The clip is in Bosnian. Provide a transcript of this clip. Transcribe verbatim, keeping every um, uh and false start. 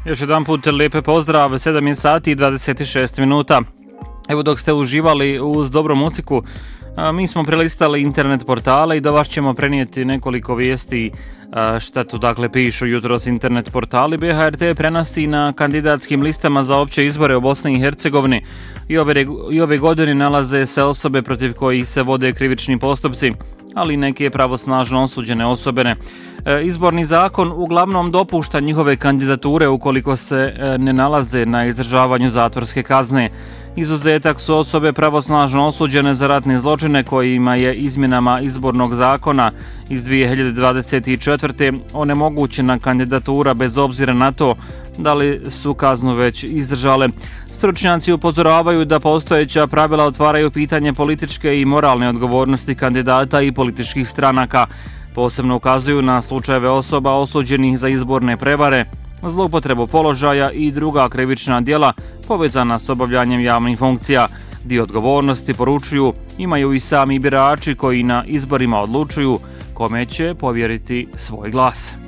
Još jedan put lijepe pozdrav, sedam je sati i dvadeset šest minuta. Evo dok ste uživali uz dobru muziku, mi smo prelistali internet portale i do vas ćemo prenijeti nekoliko vijesti šta tu dakle pišu jutros internet portali. B H R T prenosi na kandidatskim listama za opće izbore u Bosni i Hercegovini i ove, i ove godine nalaze se osobe protiv kojih se vode krivični postupci, ali i neke pravosnažno osuđene osobe. Izborni zakon uglavnom dopušta njihove kandidature ukoliko se ne nalaze na izdržavanju zatvorske kazne. Izuzetak su osobe pravosnažno osuđene za ratne zločine kojima je izmjenama izbornog zakona iz dvije hiljade dvadeset četvrte. onemogućena kandidatura bez obzira na to da li su kaznu već izdržale. Stručnjaci upozoravaju da postojeća pravila otvaraju pitanje političke i moralne odgovornosti kandidata i političkih stranaka. Posebno ukazuju na slučajeve osoba osuđenih za izborne prevare, zloupotrebu položaja i druga krivična djela povezana s obavljanjem javnih funkcija. Dio odgovornosti, poručuju, imaju i sami birači koji na izborima odlučuju kome će povjeriti svoj glas.